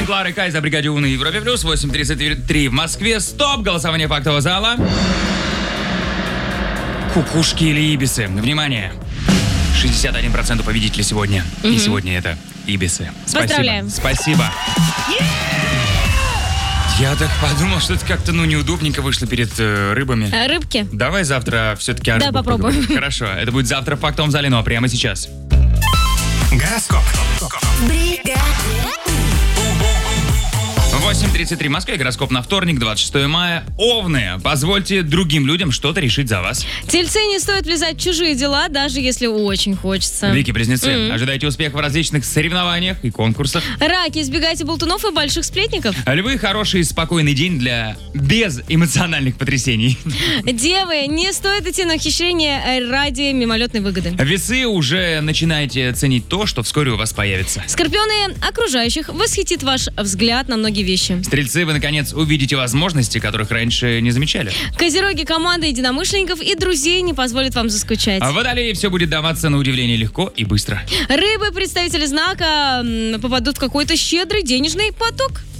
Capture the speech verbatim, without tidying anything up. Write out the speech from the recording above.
Клары Кай за бригаде У на Европе плюс. восемь тридцать три в Москве. Стоп! Голосование фактового зала. Кукушки или ибисы? Внимание! шестьдесят один процент у победителей сегодня. Mm-hmm. И сегодня это ибисы. Поздравляем. Спасибо. Спасибо. Я так подумал, что это как-то, ну, неудобненько вышло перед э, рыбами. А, рыбки? Давай завтра все-таки о рыбах. Да, попробуем. поговорим. Хорошо, это будет завтра в фактовом зале, но прямо сейчас. Гороскоп. восемь тридцать три в Москве, гороскоп на вторник, двадцать шестого мая. Овны, позвольте другим людям что-то решить за вас. Тельцы, не стоит влезать в чужие дела, даже если очень хочется. Вики, близнецы, Mm-hmm. ожидайте успеха в различных соревнованиях и конкурсах. Раки, избегайте болтунов и больших сплетников. Львы, хороший и спокойный день для безэмоциональных потрясений. Девы, не стоит идти на ухищрение ради мимолетной выгоды. Весы, уже начинаете ценить то, что вскоре у вас появится. Скорпионы, окружающих восхитит ваш взгляд на многие вещи. Стрельцы, вы, наконец, увидите возможности, которых раньше не замечали. Козероги, команда единомышленников и друзей не позволит вам заскучать. А в Водолее все будет даваться на удивление легко и быстро. Рыбы, представители знака, попадут в какой-то щедрый денежный поток.